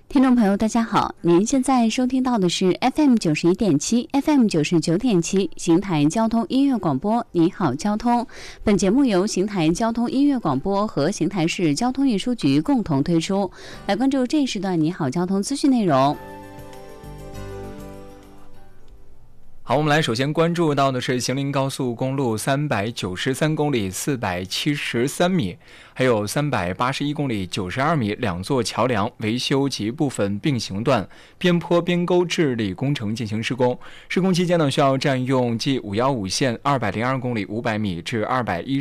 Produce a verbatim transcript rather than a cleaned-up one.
听众朋友，大家好，您现在收听到的是 F M 九十一点七 ，F M 九十九点七邢台交通音乐广播。你好，交通。本节目由邢台交通音乐广播和邢台市交通运输局共同推出。来关注这一时段你好交通资讯内容。 好，我们来首先关注到的是邢林高速公路三百九十三公里四百七十三米，还有三百八十一公里九十二米两座桥梁维修及部分并行段边坡边沟治理工程进行施工。施工期间呢，需要占用 G 五一五线二百零二公里五百米至二百一